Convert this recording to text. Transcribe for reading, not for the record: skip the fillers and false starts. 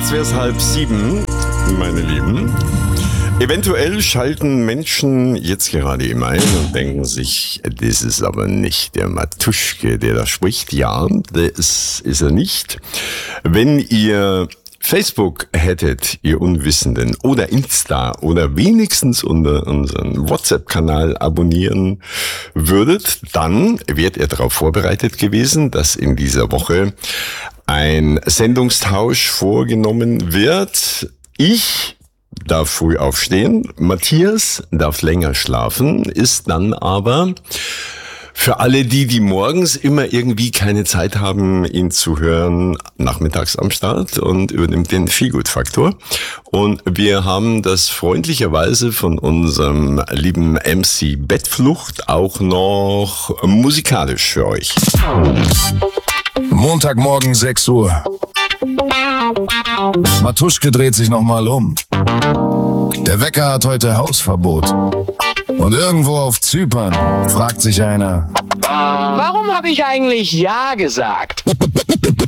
Jetzt wäre es 6:30, meine Lieben. Eventuell schalten Menschen jetzt gerade eben ein und denken sich, das ist aber nicht der Matuschke, der da spricht. Ja, das ist er nicht. Wenn ihr Facebook hättet, ihr Unwissenden, oder Insta oder wenigstens unter unseren WhatsApp-Kanal abonnieren würdet, dann wärt ihr darauf vorbereitet gewesen, dass in dieser Woche ein Sendungstausch vorgenommen wird. Ich darf früh aufstehen, Matthias darf länger schlafen, ist dann aber für alle die morgens immer irgendwie keine Zeit haben, ihn zu hören, nachmittags am Start und übernimmt den Feelgood-Faktor. Und wir haben das freundlicherweise von unserem lieben MC Bettflucht auch noch musikalisch für euch. Montagmorgen 6 Uhr. Matuschke dreht sich nochmal um. Der Wecker hat heute Hausverbot. Und irgendwo auf Zypern fragt sich einer: Warum habe ich eigentlich Ja gesagt?